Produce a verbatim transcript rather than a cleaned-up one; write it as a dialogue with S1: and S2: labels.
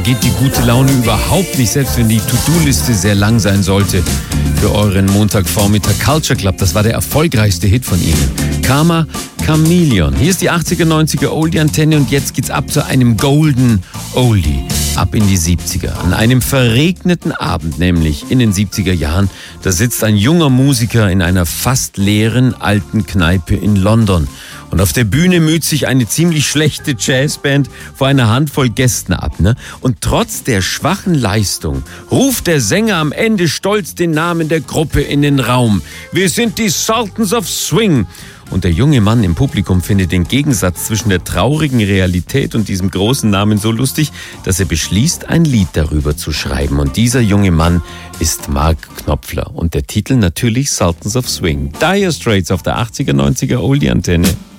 S1: Geht die gute Laune überhaupt nicht, selbst wenn die To-Do-Liste sehr lang sein sollte. Für euren Montagvormittag Culture Club, das war der erfolgreichste Hit von ihnen. Karma Chameleon. Hier ist die achtziger, neunziger Oldie-Antenne und jetzt geht's ab zu einem Golden Oldie. Ab in die siebziger. An einem verregneten Abend, nämlich in den siebziger Jahren, da sitzt ein junger Musiker in einer fast leeren alten Kneipe in London. Und auf der Bühne müht sich eine ziemlich schlechte Jazzband vor einer Handvoll Gästen ab. Ne? Und trotz der schwachen Leistung ruft der Sänger am Ende stolz den Namen der Gruppe in den Raum. Wir sind die Sultans of Swing. Und der junge Mann im Publikum findet den Gegensatz zwischen der traurigen Realität und diesem großen Namen so lustig, dass er beschließt, ein Lied darüber zu schreiben. Und dieser junge Mann ist Mark Knopfler. Und der Titel natürlich Sultans of Swing. Dire Straits auf der achtziger, neunziger Oldie-Antenne.